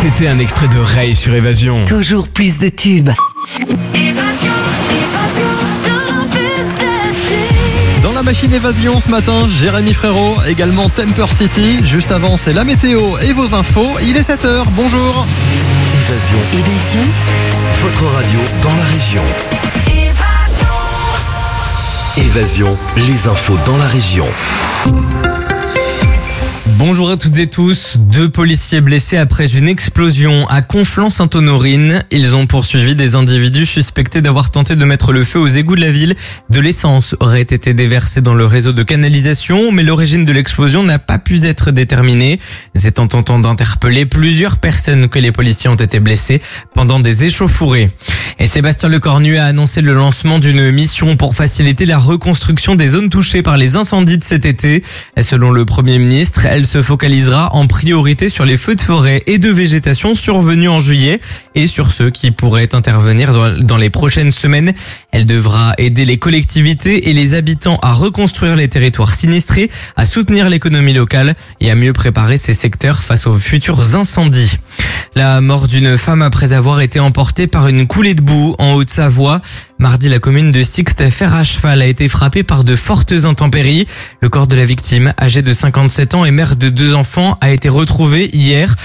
C'était un extrait de Ray sur Évasion. Toujours plus de tubes. Dans la machine Évasion ce matin, Jérémy Frérot, également Temper City. Juste avant, c'est la météo et vos infos. Il est 7h, bonjour. Évasion. Votre radio dans la région. Évasion, les infos dans la région. Bonjour à toutes et tous. 2 policiers blessés après une explosion à Conflans-Sainte-Honorine. Ils ont poursuivi des individus suspectés d'avoir tenté de mettre le feu aux égouts de la ville. De l'essence aurait été déversée dans le réseau de canalisation, mais l'origine de l'explosion n'a pas pu être déterminée. C'est en tentant d'interpeller plusieurs personnes que les policiers ont été blessés pendant des échauffourées. Et Sébastien Lecornu a annoncé le lancement d'une mission pour faciliter la reconstruction des zones touchées par les incendies de cet été. Et selon le Premier ministre, elle se focalisera en priorité sur les feux de forêt et de végétation survenus en juillet et sur ceux qui pourraient intervenir dans les prochaines semaines. Elle devra aider les collectivités et les habitants à reconstruire les territoires sinistrés, à soutenir l'économie locale et à mieux préparer ces secteurs face aux futurs incendies. La mort d'une femme après avoir été emportée par une coulée de boue en Haute-Savoie. Mardi, la commune de Sixte, fer à cheval, a été frappée par de fortes intempéries. Le corps de la victime, âgée de 57 ans et mère de 2 enfants, a été retrouvé hier.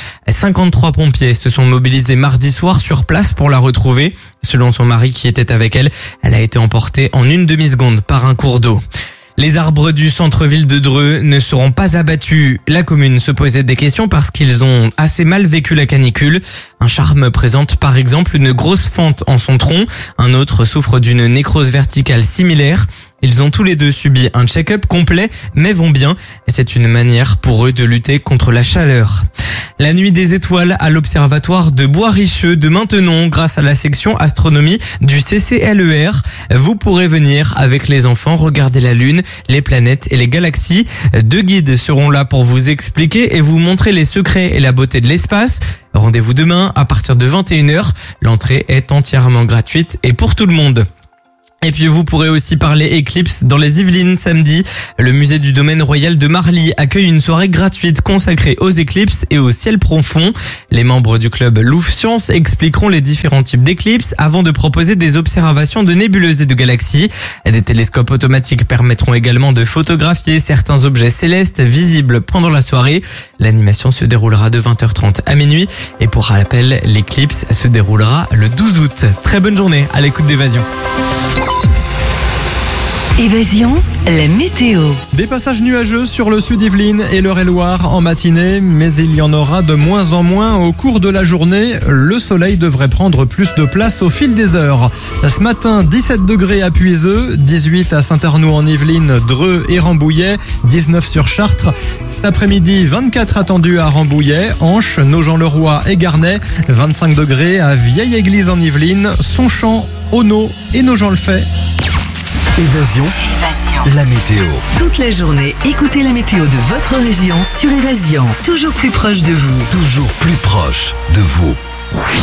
53 pompiers se sont mobilisés mardi soir sur place pour la retrouver. Selon son mari qui était avec elle, elle a été emportée en une demi-seconde par un cours d'eau. Les arbres du centre-ville de Dreux ne seront pas abattus. La commune se posait des questions parce qu'ils ont assez mal vécu la canicule. Un charme présente par exemple une grosse fente en son tronc. Un autre souffre d'une nécrose verticale similaire. Ils ont tous les 2 subi un check-up complet, mais vont bien. Et c'est une manière pour eux de lutter contre la chaleur. La nuit des étoiles à l'observatoire de Bois-Richeux de Maintenon grâce à la section astronomie du CCLER. Vous pourrez venir avec les enfants regarder la lune, les planètes et les galaxies. 2 guides seront là pour vous expliquer et vous montrer les secrets et la beauté de l'espace. Rendez-vous demain à partir de 21h. L'entrée est entièrement gratuite et pour tout le monde. Et puis vous pourrez aussi parler éclipse dans les Yvelines samedi. Le musée du domaine royal de Marly accueille une soirée gratuite consacrée aux éclipses et au ciel profond. Les membres du club Louvre Science expliqueront les différents types d'éclipses avant de proposer des observations de nébuleuses et de galaxies. Des télescopes automatiques permettront également de photographier certains objets célestes visibles pendant la soirée. L'animation se déroulera de 20h30 à minuit. Et pour rappel, l'éclipse se déroulera le 12 août. Très bonne journée à l'écoute d'Évasion. Évasion, la météo. Des passages nuageux sur le sud Yvelines et l'Eure-et-Loire en matinée, mais il y en aura de moins en moins au cours de la journée. Le soleil devrait prendre plus de place au fil des heures. Ce matin, 17 degrés à Puiseux, 18 à Saint-Arnoux en Yvelines, Dreux et Rambouillet, 19 sur Chartres. Cet après-midi, 24 attendus à Rambouillet, Anche, Nogent-le-Roi et Garnay, 25 degrés à Vieille-Église en Yvelines, Sonchamp, Auneau et Nogent-le-Fait. Évasion, la météo. Toute la journée, écoutez la météo de votre région sur Évasion. Toujours plus proche de vous. Toujours plus proche de vous.